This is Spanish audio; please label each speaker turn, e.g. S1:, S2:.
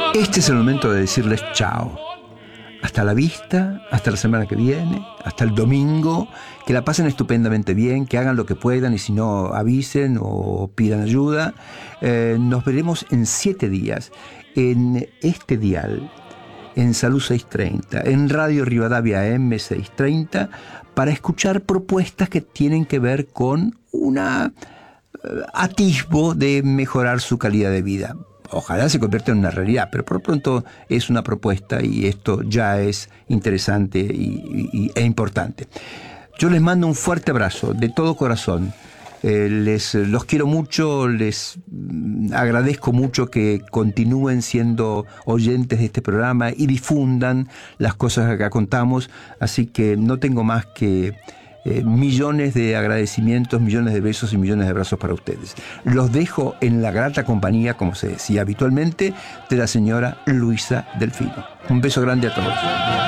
S1: Este es el momento de decirles chao. Hasta la vista, hasta la semana que viene, hasta el domingo. Que la pasen estupendamente bien, que hagan lo que puedan y si no avisen o pidan ayuda. Nos veremos en 7 días en este dial, en Salud 630, en Radio Rivadavia M630, para escuchar propuestas que tienen que ver con una atisbo de mejorar su calidad de vida. Ojalá se convierta en una realidad, pero por lo pronto es una propuesta y esto ya es interesante e importante. Yo les mando un fuerte abrazo de todo corazón. Los quiero mucho, les agradezco mucho que continúen siendo oyentes de este programa y difundan las cosas que acá contamos, así que no tengo más que millones de agradecimientos, millones de besos y millones de abrazos para ustedes. Los dejo en la grata compañía, como se decía habitualmente, de la señora Luisa Delfino. Un beso grande a todos.